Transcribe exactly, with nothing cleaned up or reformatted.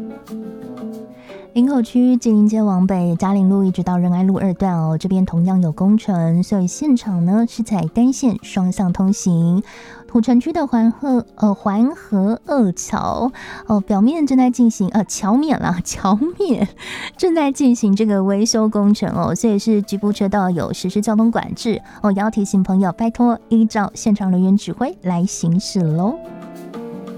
林口区吉林街往北嘉陵路一直到仁爱路二段哦，这边同样有工程，所以现场呢是采单线双向通行。土城区的环河呃环河二桥哦，表面正在进行呃桥面啦，桥面正在进行这个维修工程哦，所以是局部车道有实施交通管制哦，也要提醒朋友拜托依照现场人员指挥来行驶喽。